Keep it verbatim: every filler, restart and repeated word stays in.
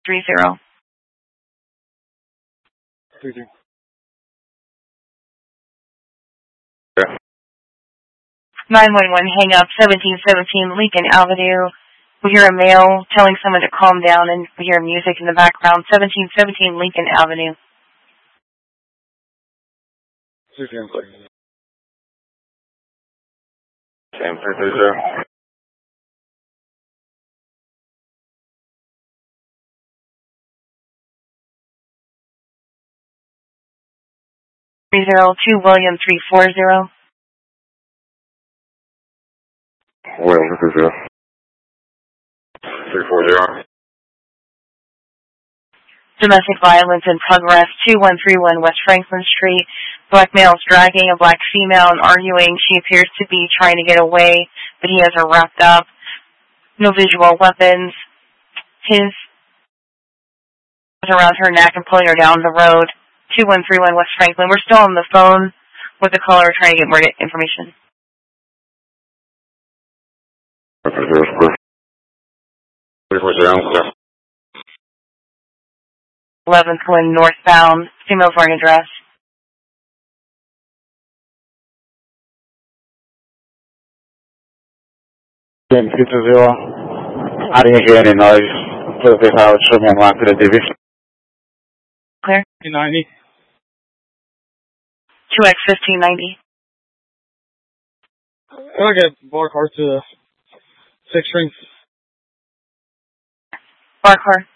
Three zero. Three zero. Nine one one. Hang up. Seventeen seventeen Lincoln Avenue. We hear a male telling someone to calm down, and we hear music in the background. Seventeen seventeen Lincoln Avenue. Three zero. Same three three zero. Three zero two William three four zero. William three zero. Three four zero. Domestic violence in progress. Two one three one West Franklin Street. Black male is dragging a black female and arguing. She appears to be trying to get away, but he has her wrapped up. No visual weapons. His is around her neck and pulling her down the road. Two one three one West Franklin. We're still on the phone with the caller trying to get more information. eleventh Glen northbound. Female's wearing a dress. Ten fifty zero. I didn't hear any noise. Please leave out. Show me on line to the D V. Clear. ninety. two X fifteen ninety. Can I get bar car to the six strings? Bar car.